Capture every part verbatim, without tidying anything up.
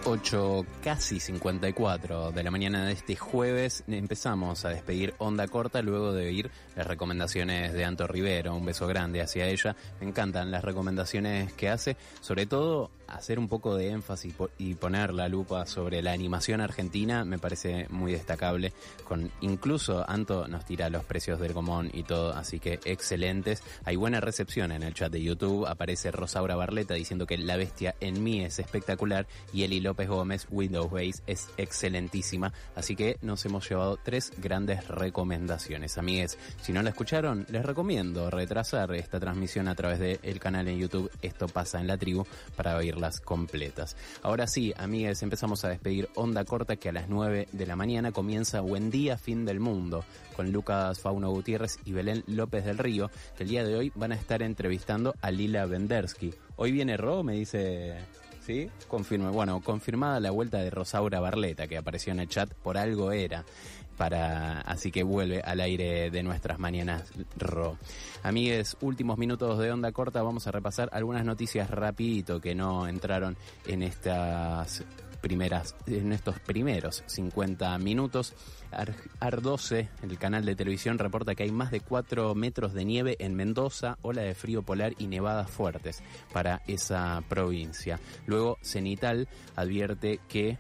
ocho, casi cincuenta y cuatro de la mañana de este jueves, empezamos a despedir Onda Corta luego de oír las recomendaciones de Anto Rivero. Un beso grande hacia ella. Me encantan las recomendaciones que hace, sobre todo hacer un poco de énfasis y poner la lupa sobre la animación argentina me parece muy destacable. Con incluso Anto nos tira los precios del gomón y todo, así que excelentes. Hay buena recepción en el chat de YouTube. Aparece Rosaura Barleta diciendo que La Bestia en mí es espectacular y Eli López Gómez, Windows Base es excelentísima. Así que nos hemos llevado tres grandes recomendaciones. Amigues, si no la escucharon, les recomiendo retrasar esta transmisión a través del canal en YouTube Esto Pasa en la Tribu para oírlas completas. Ahora sí, amigues, empezamos a despedir Onda Corta, que a las nueve de la mañana comienza Buen Día, Fin del Mundo, con Lucas Fauno Gutiérrez y Belén López del Río, que el día de hoy van a estar entrevistando a Lila Vendersky. Hoy viene Ro, me dice... ¿Sí? Confirme. Bueno, confirmada la vuelta de Rosaura Barleta, que apareció en el chat, por algo era. Para, así que vuelve al aire de nuestras mañanas Ro. Amigues, últimos minutos de Onda Corta, vamos a repasar algunas noticias rapidito que no entraron en estas primeras, en estos primeros cincuenta minutos. Ar doce, el canal de televisión, reporta que hay más de cuatro metros de nieve en Mendoza, ola de frío polar y nevadas fuertes para esa provincia. Luego, Cenital advierte que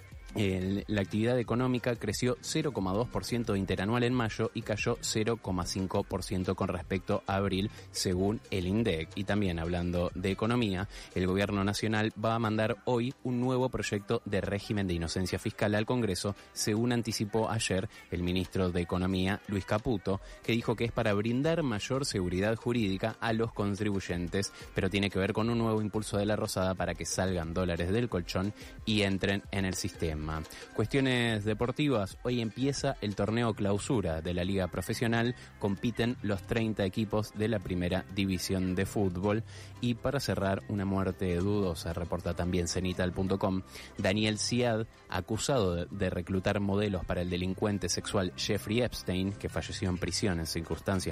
El, la actividad económica creció cero coma dos por ciento interanual en mayo y cayó cero coma cinco por ciento con respecto a abril, según el INDEC. Y también hablando de economía, el gobierno nacional va a mandar hoy un nuevo proyecto de régimen de inocencia fiscal al Congreso, según anticipó ayer el ministro de Economía, Luis Caputo, que dijo que es para brindar mayor seguridad jurídica a los contribuyentes, pero tiene que ver con un nuevo impulso de la Rosada para que salgan dólares del colchón y entren en el sistema. Cuestiones deportivas, hoy empieza el torneo clausura de la Liga Profesional, compiten los treinta equipos de la primera división de fútbol y para cerrar, una muerte dudosa, reporta también cenital punto com. Daniel Ziad, acusado de, de reclutar modelos para el delincuente sexual Jeffrey Epstein, que falleció en prisión en circunstancias